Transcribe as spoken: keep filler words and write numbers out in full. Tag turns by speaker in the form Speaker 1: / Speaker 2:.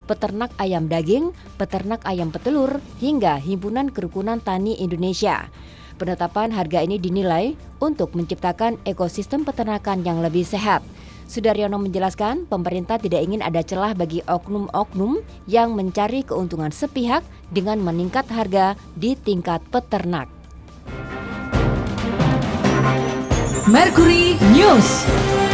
Speaker 1: peternak ayam daging, peternak ayam petelur, hingga Himpunan Kerukunan Tani Indonesia. Penetapan harga ini dinilai untuk menciptakan ekosistem peternakan yang lebih sehat. Sudaryono menjelaskan, pemerintah tidak ingin ada celah bagi oknum-oknum yang mencari keuntungan sepihak dengan meningkat harga di tingkat peternak.
Speaker 2: Mercury News.